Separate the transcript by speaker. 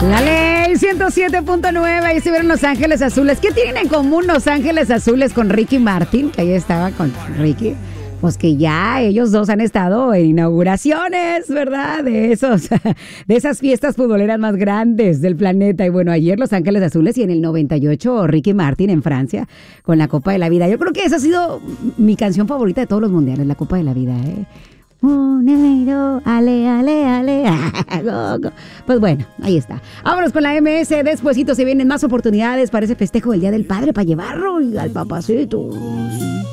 Speaker 1: La Ley 107.9, ahí estuvieron Los Ángeles Azules. ¿Qué tienen en común Los Ángeles Azules con Ricky Martin? Que ahí estaba con Ricky. Pues que ya ellos dos han estado en inauguraciones, ¿verdad? De esas fiestas futboleras más grandes del planeta. Y bueno, ayer Los Ángeles Azules y en el 98 Ricky Martin en Francia con la Copa de la Vida. Yo creo que esa ha sido mi canción favorita de todos los mundiales, la Copa de la Vida, ¿eh? Ale, ale, ale. Pues bueno, ahí está. Vámonos con la MS. Despuesito se vienen más oportunidades para ese festejo del Día del Padre para llevarlo al papacito.